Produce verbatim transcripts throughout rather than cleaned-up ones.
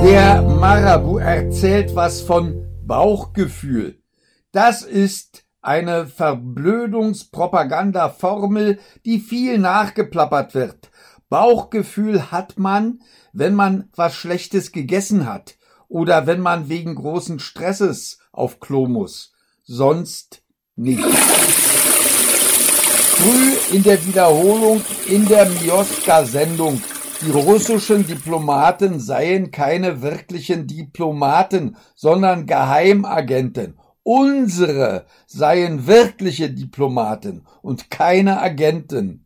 Der Marabu erzählt was von Bauchgefühl. Das ist eine Verblödungspropagandaformel, die viel nachgeplappert wird. Bauchgefühl hat man, wenn man was Schlechtes gegessen hat oder wenn man wegen großen Stresses auf Klo muss. Sonst nicht. Früh in der Wiederholung in der Mioska-Sendung. Die russischen Diplomaten seien keine wirklichen Diplomaten, sondern Geheimagenten. Unsere seien wirkliche Diplomaten und keine Agenten.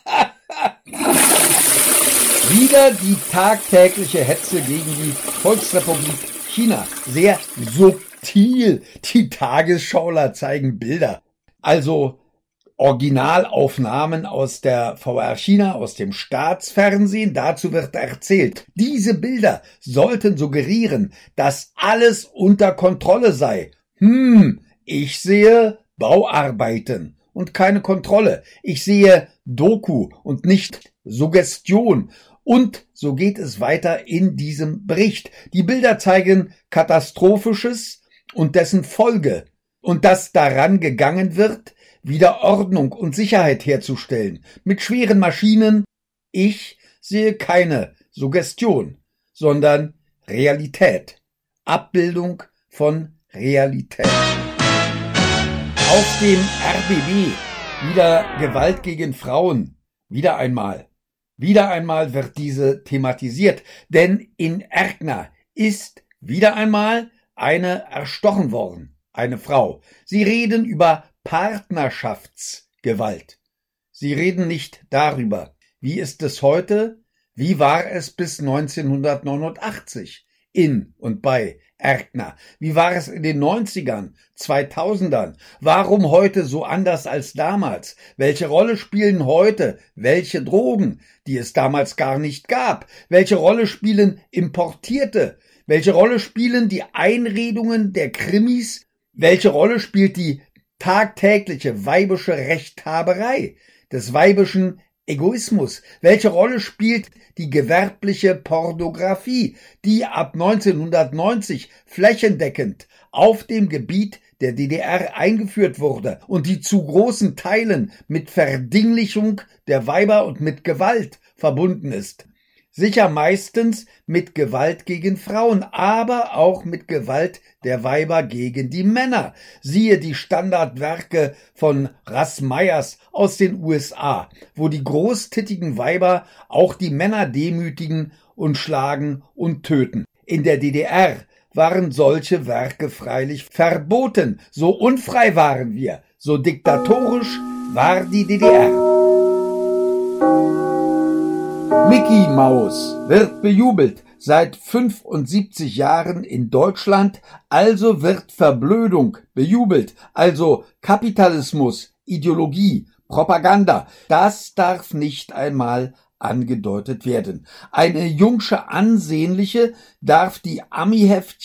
Wieder die tagtägliche Hetze gegen die Volksrepublik China. Sehr subtil. Die Tagesschauler zeigen Bilder. Also Originalaufnahmen aus der V R China, aus dem Staatsfernsehen. Dazu wird erzählt, diese Bilder sollten suggerieren, dass alles unter Kontrolle sei. Hm, ich sehe Bauarbeiten und keine Kontrolle. Ich sehe Doku und nicht Suggestion. Und so geht es weiter in diesem Bericht. Die Bilder zeigen Katastrophisches und dessen Folge. Und dass daran gegangen wird, wieder Ordnung und Sicherheit herzustellen, mit schweren Maschinen. Ich sehe keine Suggestion, sondern Realität. Abbildung von Realität. Auf dem R B B wieder Gewalt gegen Frauen. Wieder einmal. Wieder einmal wird diese thematisiert, denn in Erkner ist wieder einmal eine erstochen worden, eine Frau. Sie reden über Partnerschaftsgewalt. Sie reden nicht darüber, wie ist es heute, wie war es bis neunzehnhundertneunundachtzig in und bei Erkner, wie war es in den neunzigern, zweitausendern, warum heute so anders als damals, welche Rolle spielen heute welche Drogen, die es damals gar nicht gab, welche Rolle spielen Importierte, welche Rolle spielen die Einredungen der Krimis, welche Rolle spielt die tagtägliche weibische Rechthaberei, des weibischen Egoismus? Welche Rolle spielt die gewerbliche Pornografie, die ab neunzehnhundertneunzig flächendeckend auf dem Gebiet der D D R eingeführt wurde und die zu großen Teilen mit Verdinglichung der Weiber und mit Gewalt verbunden ist? Sicher meistens mit Gewalt gegen Frauen, aber auch mit Gewalt der Weiber gegen die Männer. Siehe die Standardwerke von Russ Meyers aus den U S A, wo die großtittigen Weiber auch die Männer demütigen und schlagen und töten. In der D D R waren solche Werke freilich verboten. So unfrei waren wir, so diktatorisch war die D D R. Mickey Maus wird bejubelt seit fünfundsiebzig Jahren in Deutschland, also wird Verblödung bejubelt, also Kapitalismus, Ideologie, Propaganda, das darf nicht einmal angedeutet werden. Eine jungsche Ansehnliche darf die Ami-Heftchen